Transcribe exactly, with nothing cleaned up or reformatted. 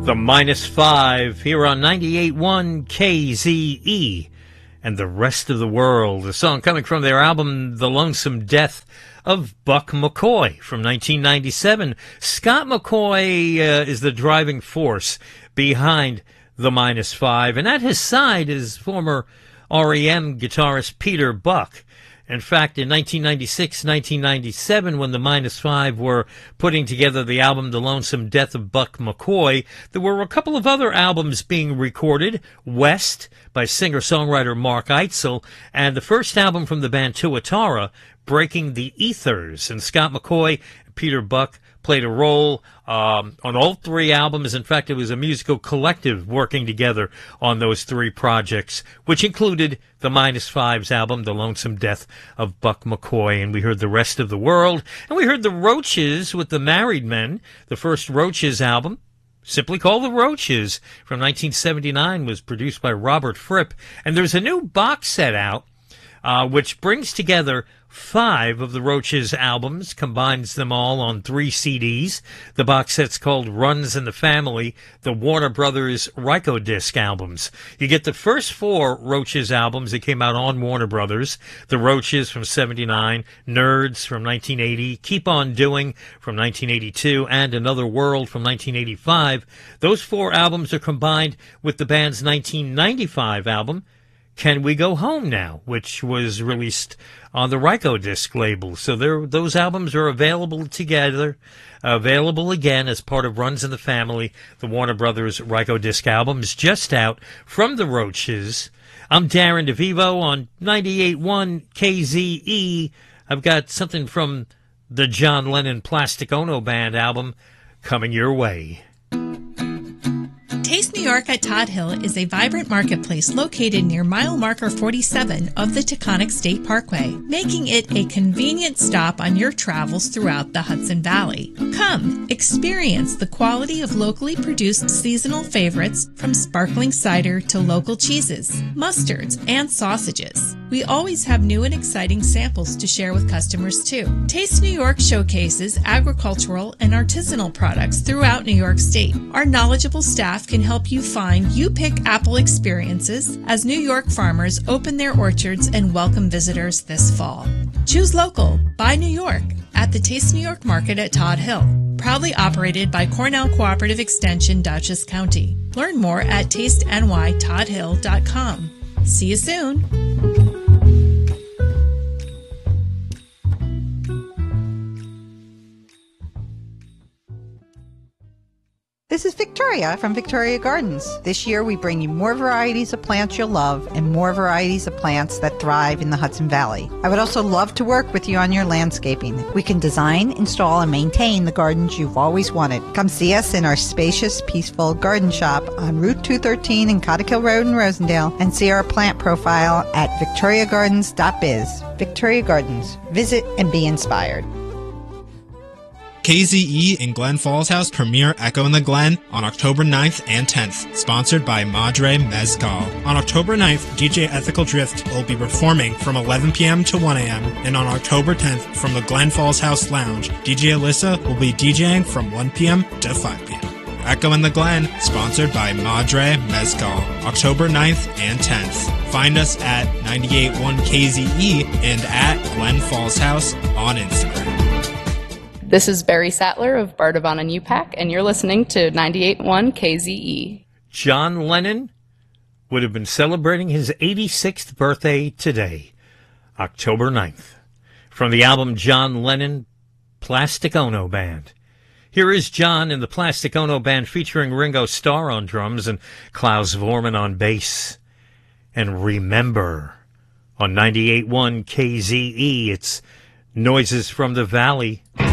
The Minus Five here on ninety-eight point one K Z E and the Rest of the World. A song coming from their album The Lonesome Death of Buck McCoy from nineteen ninety-seven. Scott McCoy uh, is the driving force behind The Minus Five, and at his side is former R E M guitarist Peter Buck. In fact, in nineteen ninety-six, nineteen ninety-seven, when the Minus Five were putting together the album The Lonesome Death of Buck McCoy, there were a couple of other albums being recorded, West by singer-songwriter Mark Eitzel, and the first album from the band Tuatara, Breaking the Ethers. And Scott McCoy and Peter Buck played a role um, on all three albums. In fact, it was a musical collective working together on those three projects, which included the Minus Five's album, The Lonesome Death of Buck McCoy. And we heard The Rest of the World. And we heard the Roaches with The Married Men. The first Roaches album, simply called The Roaches, from nineteen seventy-nine, was produced by Robert Fripp. And there's a new box set out, uh, which brings together five of the Roaches albums, combines them all on three C Ds. The box set's called Runs in the Family, the Warner Brothers Rykodisc albums. You get the first four Roaches albums that came out on Warner Brothers: The Roaches from seventy-nine, Nerds from nineteen eighty, Keep on Doing from nineteen eighty-two, and Another World from nineteen eighty-five. Those four albums are combined with the band's nineteen ninety-five album, Can We Go Home Now?, which was released on the Rykodisc label. So there, those albums are available together, available again as part of Runs in the Family, the Warner Brothers Rykodisc albums, just out from the Roaches. I'm Darren DeVivo on ninety-eight point one K Z E. I've got something from the John Lennon Plastic Ono Band album coming your way. Taste New York at Todd Hill is a vibrant marketplace located near mile marker forty-seven of the Taconic State Parkway, making it a convenient stop on your travels throughout the Hudson Valley. Come, experience the quality of locally produced seasonal favorites, from sparkling cider to local cheeses, mustards, and sausages. We always have new and exciting samples to share with customers too. Taste New York showcases agricultural and artisanal products throughout New York State. Our knowledgeable staff can help you find You Pick Apple experiences as New York farmers open their orchards and welcome visitors this fall. Choose local, buy New York at the Taste New York Market at Todd Hill, proudly operated by Cornell Cooperative Extension, Dutchess County. Learn more at taste n y todd hill dot com. See you soon. This is Victoria from Victoria Gardens. This year we bring you more varieties of plants you'll love and more varieties of plants that thrive in the Hudson Valley. I would also love to work with you on your landscaping. We can design, install, and maintain the gardens you've always wanted. Come see us in our spacious, peaceful garden shop on Route two thirteen in Cottikill Road in Rosendale, and see our plant profile at victoria gardens dot biz. Victoria Gardens. Visit and be inspired. K Z E and Glen Falls House premiere Echo in the Glen on October ninth and tenth, sponsored by Madre Mezcal. On October ninth, D J Ethical Drift will be performing from eleven p.m. to one a.m., and on October tenth, from the Glen Falls House Lounge, D J Alyssa will be DJing from one p.m. to five p.m. Echo in the Glen, sponsored by Madre Mezcal, October ninth and tenth. Find us at ninety-eight point one K Z E and at Glen Falls House on Instagram. This is Barry Sattler of Bardavon and U PAC, and you're listening to ninety-eight point one K Z E. John Lennon would have been celebrating his eighty-sixth birthday today, October ninth. From the album John Lennon, Plastic Ono Band. Here is John in the Plastic Ono Band, featuring Ringo Starr on drums and Klaus Vormann on bass. And Remember on ninety-eight point one K Z E. It's Noises from the Valley.